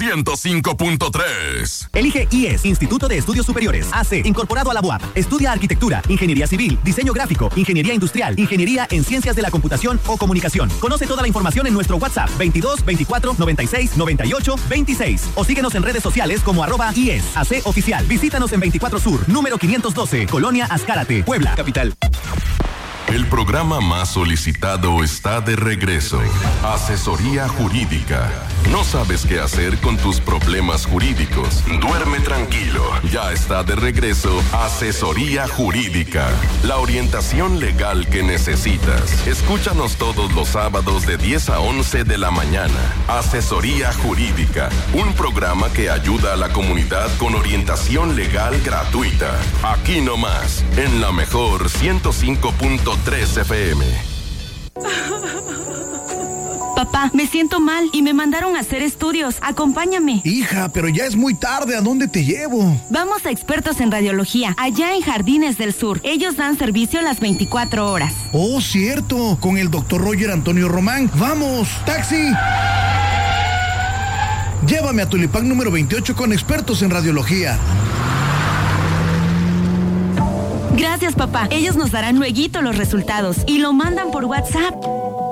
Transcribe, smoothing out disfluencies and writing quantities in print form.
105.3. Elige IES, Instituto de Estudios Superiores, AC, incorporado a la UAP. Estudia arquitectura, ingeniería civil, diseño gráfico, ingeniería industrial, ingeniería en ciencias de la computación o comunicación. Conoce toda la información en nuestro WhatsApp 22 24 96 98 26 o síguenos en redes sociales como @IES AC Oficial. Visítanos en 24 Sur, número 512, Colonia Azcárate, Puebla, capital. El programa más solicitado está de regreso. Asesoría Jurídica. ¿No sabes qué hacer con tus problemas jurídicos? Duerme tranquilo. Ya está de regreso Asesoría Jurídica. La orientación legal que necesitas. Escúchanos todos los sábados de 10 a 11 de la mañana. Asesoría Jurídica. Un programa que ayuda a la comunidad con orientación legal gratuita. Aquí nomás, en la mejor 105.3 FM. Papá, me siento mal y me mandaron a hacer estudios. Acompáñame. Hija, pero ya es muy tarde. ¿A dónde te llevo? Vamos a Expertos en Radiología, allá en Jardines del Sur. Ellos dan servicio las 24 horas. Oh, cierto. Con el doctor Roger Antonio Román. ¡Vamos! ¡Taxi! Llévame a Tulipán número 28 con Expertos en Radiología. Gracias, papá. Ellos nos darán lueguito los resultados y lo mandan por WhatsApp.